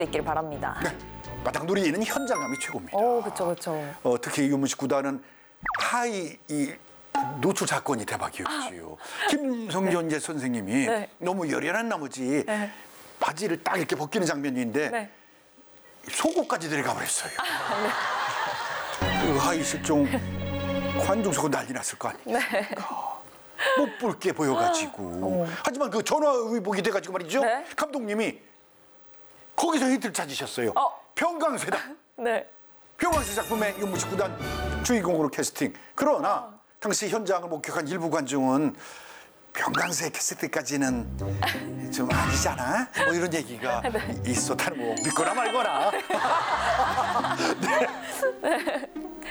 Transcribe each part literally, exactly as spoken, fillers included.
있길 바랍니다. 네, 바닥놀이는 현장감이 최고입니다. 오, 그렇죠, 그렇죠. 어, 특히 유문식 구단은 하이 이 노출 사건이 대박이었지요. 아, 김성전 네. 선생님이 네. 너무 열연한 나머지 네. 바지를 딱 이렇게 벗기는 장면인데 네. 속옷까지 들어가 버렸어요. 아, 네. 그 하이 실종 관중석은 난리 났을 거 아닙니까? 네. 못 볼 게 보여가지고. 오. 하지만 그 전화위복이 돼가지고 말이죠. 네? 감독님이 거기서 힌트를 찾으셨어요. 어. 평강세다. 네. 평강세 작품의 유문식 구단 주인공으로 캐스팅. 그러나 어. 당시 현장을 목격한 일부 관중은 평강세 캐스팅까지는 좀 아니잖아. 뭐 이런 얘기가 네. 있었다는 거 믿거나 말거나. 네. 네.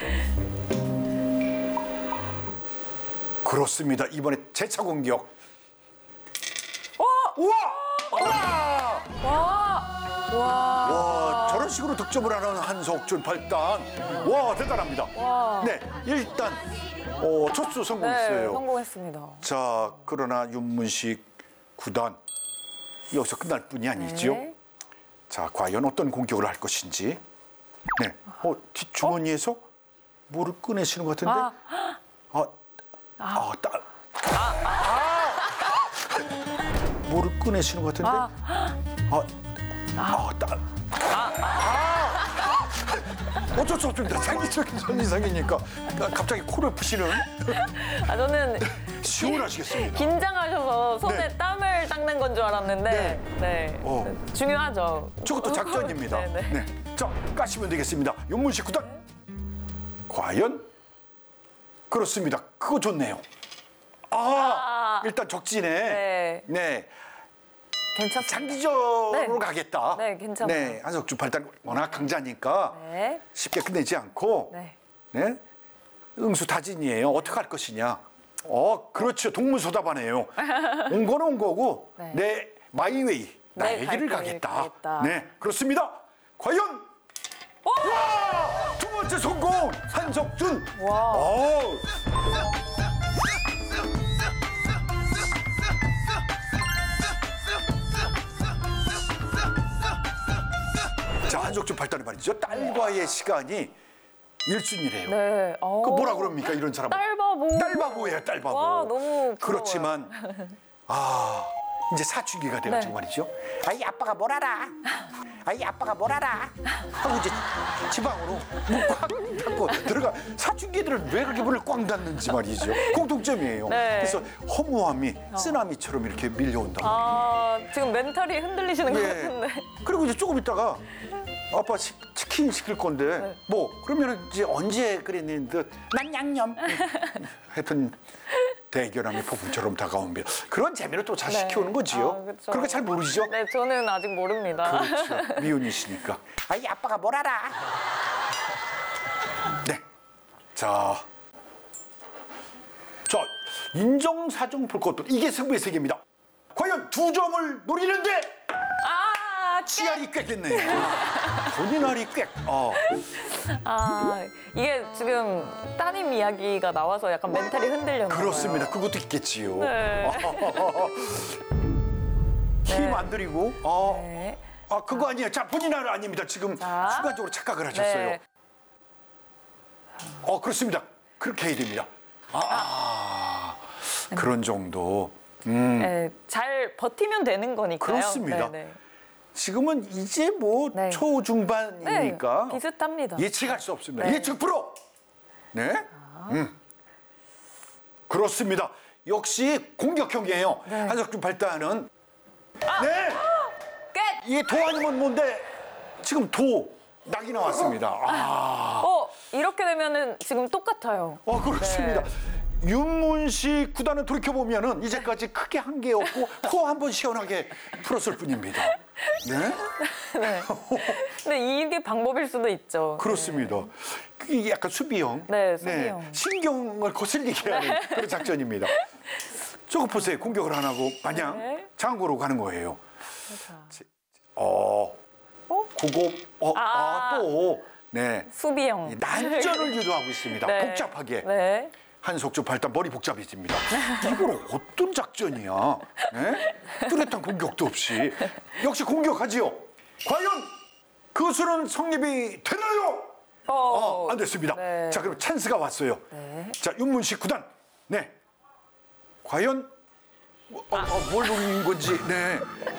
그렇습니다. 이번에 재차 공격. 어? 우와! 우와! 와! 와! 와! 저런 식으로 득점을 하는 한석준 발단. 와, 대단합니다. 와. 네, 일단 어, 첫수 성공했어요. 네, 성공했습니다. 자, 그러나 윤문식 구단 여기서 끝날 뿐이 아니죠. 네. 자, 과연 어떤 공격을 할 것인지. 네, 어, 뒷주머니에서 어? 뭐를 꺼내시는 것 같은데. 아. 아. 아, 따, 아, 아, 뭐를 꺼내시는 것 같은데? 아, 아, 아, 따, 아, 아, 어쩔 수 없습니다. 장기적인 현상이니까 갑자기 코를 푸시는. 아, 저는 시원하시겠습니다. 긴장하셔서 손에 네. 땀을 닦는 건 줄 알았는데, 네, 네. 어. 중요하죠. 저것도 작전입니다. 네, 네. 네, 자, 까시면 되겠습니다. 윤문식 구단, 네. 과연? 그렇습니다. 그거 좋네요. 아, 아 일단 적진에 네, 네. 괜찮습니다. 장기적으로 네. 가겠다. 네, 괜찮아요. 네, 한석준 발단 워낙 강자니까 네. 쉽게 끝내지 않고 네, 네. 응수타진이에요. 어떻게 할 것이냐. 어, 그렇죠. 동문서답하네요. 온 거는 온 거고 네. 내 마이웨이 나의 길을 가겠다. 가겠다. 네, 그렇습니다. 과연. 와! 두 번째 성공! 한석준! 와! 오. 자, 한석준 발단이 말이죠. 딸과의 시간이 일순이래요. 네. 그 뭐라 그럽니까, 이런 사람은? 딸바보. 딸바보예요, 딸바보. 와, 너무 부러워요. 그렇지만, 아, 이제 사춘기가 돼가지고 네. 말이죠. 아이, 아빠가 뭘 알아? 아이, 아빠가 뭘 알아? 하고 이제 지방으로 문 꽉 닫고 들어가. 사춘기들은 왜 그렇게 문을 꽉 닫는지 말이죠. 공통점이에요. 네. 그래서 허무함이 어. 쓰나미처럼 이렇게 밀려온다. 아, 지금 멘탈이 흔들리시는 네. 것 같은데. 그리고 이제 조금 있다가 아빠 치, 치킨 시킬 건데 네. 뭐 그러면 이제 언제 그랬는 듯 난 양념 하여튼 대결함이 폭풍처럼 다가옵니다. 그런 재미를 또 잘 네. 시켜오는 거지요. 아, 그렇죠. 그런 거 잘 모르시죠? 네, 저는 아직 모릅니다. 그렇죠. 미혼이시니까. 아이, 아빠가 뭘 알아? 네. 자. 자, 인정사정 볼 것도 이게 승부의 세계입니다. 과연 두 점을 노리는데 아, 치알이 꿰겠네요. 본인 알이 꿰. 어. 아, 이게 지금 따님 이야기가 나와서 약간 멘탈이 흔들렸나 그렇습니다. 봐요. 그것도 있겠지요. 네. 힘 안 들이고. 아, 네. 아 그거 아. 아니에요. 자, 본인 알 아닙니다. 지금 자. 순간적으로 착각을 하셨어요. 네. 어, 그렇습니다. 그렇게 해야 됩니다. 아, 아 네. 그런 정도. 음. 네, 잘 버티면 되는 거니까요. 그렇습니다. 네, 네. 지금은 이제 뭐 네. 초중반이니까 네, 비슷합니다. 예측할 수 없습니다. 네. 예측 프로. 네. 아. 음. 그렇습니다. 역시 공격형이에요. 네. 한석준 발단은 아. 네. 끝. 이게 도 아니면 뭔데 지금 도 낙이 나왔습니다. 아. 어, 이렇게 되면은 지금 똑같아요. 어, 그렇습니다. 네. 윤문식 구단은 돌이켜보면은 이제까지 크게 한 게 없고 코 한 번 시원하게 풀었을 뿐입니다. 네? 네. 근데 이게 방법일 수도 있죠. 그렇습니다. 네. 그게 약간 수비형. 네, 수비형. 네. 신경을 거슬리게 하는 그런 작전입니다. 저거 보세요. 공격을 안 하고 마냥 네. 장고로 가는 거예요. 그렇죠. 어, 어? 그거, 어, 아, 아 또, 네. 수비형. 난전을 유도하고 있습니다. 네. 복잡하게. 네. 한석준 발단 머리 복잡해집니다. 이걸 어떤 작전이야? 네? 뚜렷한 공격도 없이 역시 공격하지요. 과연 그 수는 성립이 되나요? 어, 어, 안 됐습니다. 네. 자, 그럼 찬스가 왔어요. 네. 자, 윤문식 구단. 네. 과연 어, 어, 뭘 노린 건지. 네.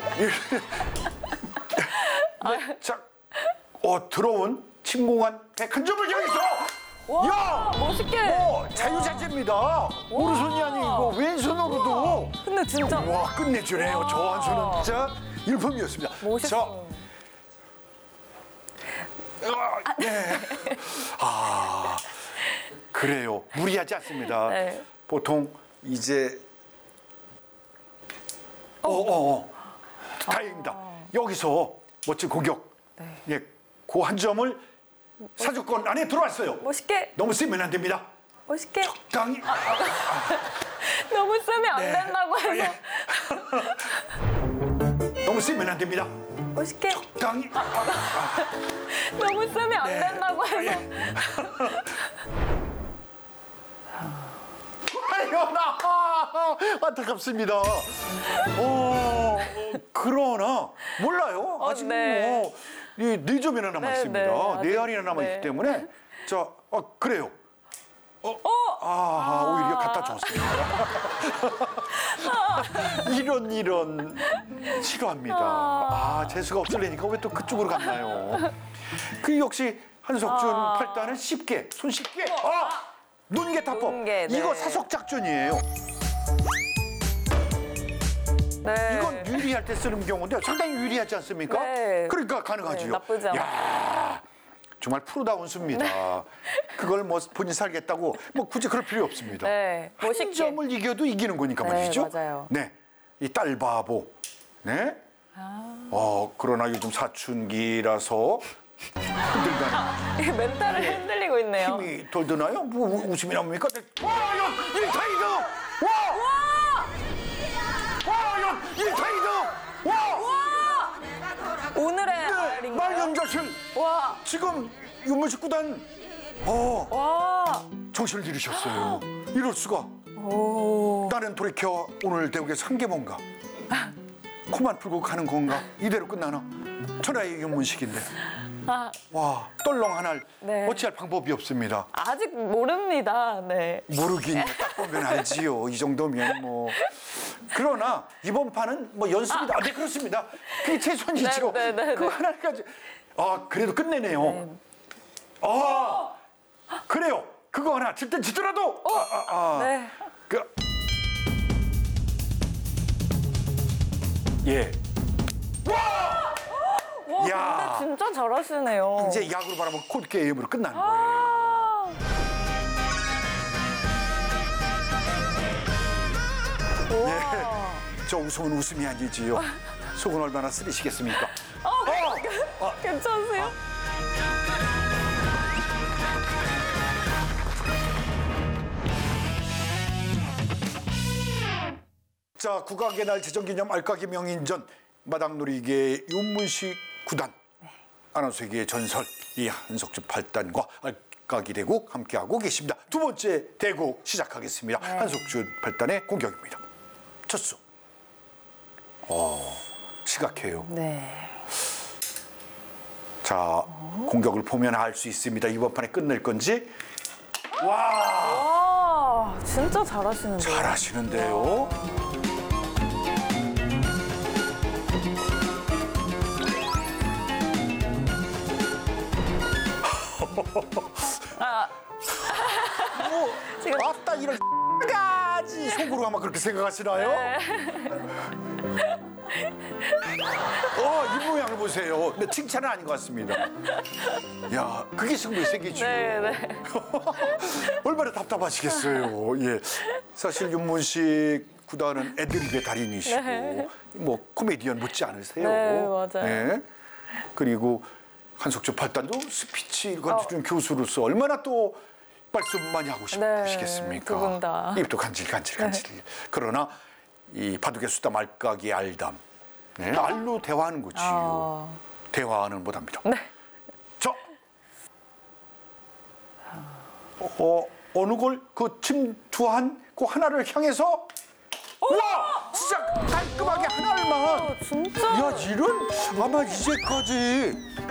네. 자, 어, 들어온 침공한 백한 점을 향해서. 와, 야! 멋있게. 어, 자유자재입니다. 오른손이 아니고 왼손으로도. 근데 진짜 와, 끝내주네요. 와. 저 한 수는 진짜 일품이었습니다. 멋있어. 아, 네. 아, 그래요. 무리하지 않습니다. 네. 보통 이제 어, 어, 어. 다행입니다. 여기서 멋진 공격. 네. 예, 그 한 점을 사주권 안에 들어왔어요. 멋있게, 너무 쓰면 안 됩니다. 멋있게. 적당히. 너무 쓰면 안 네. 된다고 해서 예. 너무 쓰면 안 됩니다. 멋있게. 적당히. 너무 쓰면 안 네. 된다고 해서 예. 아이고나 안타깝습니다. 어, 그러나 몰라요. 어, 아직 네. 뭐 이 네 점이나 남아 네, 있습니다. 네, 네, 아직, 알이나 남아 있기 네. 때문에 자, 어, 그래요. 어, 아, 오히려 갖다 줬습니다. 이런 이런 싫어합니다. 아, 재수가 없으려니까 왜 또 그쪽으로 갔나요? 그 역시 한석준 아. 팔단은 쉽게 손쉽게 아, 눈개 타법 눈개, 네. 이거 사속 작전이에요. 네. 이건 유리할 때 쓰는 경우인데 상당히 유리하지 않습니까? 네. 그러니까 가능하죠. 네, 나쁘지 않아요. 야, 정말 프로다운 수입니다. 네. 그걸 뭐 본인 살겠다고 뭐 굳이 그럴 필요 없습니다. 네, 한 멋있게. 점을 이겨도 이기는 거니까 네, 말이죠. 맞아요. 네, 이 딸바보. 네. 어, 그러나 요즘 사춘기라서 흔들다니 이게 멘탈을 흔들리고 있네요. 힘이 덜 드나요? 뭐 우- 웃음이 나옵니까? 와, 연 일타이드! 와! 와, 연 일타이드! 와! 오늘의 네, 알인가요? 말연자실 와, 지금 윤문식 구단 어, 와, 정신을 잃으셨어요. 이럴 수가. 오, 나는 돌이켜 오늘 대국에서 한 게 뭔가. 코만 풀고 가는 건가? 이대로 끝나나? 천하의 윤문식인데. 아, 와, 떨렁 하날 네. 어찌할 방법이 없습니다. 아직 모릅니다. 네. 모르긴 딱 보면 알지요. 이 정도면 뭐. 그러나 이번 판은 뭐 연습이다. 아, 네, 그렇습니다. 그게 최선이죠. 네, 네, 네, 그 네. 하나까지. 아, 그래도 끝내네요. 아, 그래요. 그거 하나 질 땐 지더라도. 아, 아, 아. 네. 그, 예. 와, 야. 근데 진짜 잘하시네요. 이제 야구로 말하면 콜 게임으로 끝나는 거예요. 아, 우와. 예. 저 웃음은 웃음이 아니지요. 속은 얼마나 쓰리시겠습니까? 어, 괜찮으세요? 자, 국악의 날 제정기념 알까기 명인전 마당놀이계의 윤문식 구단 아나운서계의 전설 이 한석준 팔단과 알까기 대국 함께하고 계십니다. 두 번째 대국 시작하겠습니다. 네. 한석준 팔단의 공격입니다. 첫수. 어, 시각해요. 네. 자, 공격을 보면 알 수 있습니다. 이번 판에 끝낼 건지. 와, 와, 진짜 잘하시는데요. 잘하시는데요. 아, 뭐, 지금- 아따 이런 가지 속으로 아마 그렇게 생각하시나요? 네. 어, 이 모양을 보세요. 근데 칭찬은 아닌 것 같습니다. 야, 그게 승부의 세계죠. 네, 네. 얼마나 답답하시겠어요. 예, 사실 윤문식 구단은 애드립의 달인이시고 네. 뭐 코미디언 못지 않으세요. 네, 맞아요. 예. 그리고 한석준 팔단도 스피치 가르쳐준 어. 교수로서 얼마나 또 말씀 많이 하고 네, 싶으시겠습니까? 두 분 다. 입도 간질간질 간질. 그러나 이 바둑의 수다 말까기 알담. 네, 알로 대화하는 거지요. 아. 대화는 못합니다. 네. 자, 어, 어느 걸 그 침투한 그 하나를 향해서 와, 진짜 깔끔하게 하나만. 어, 진짜. 야, 이런 아마 이제까지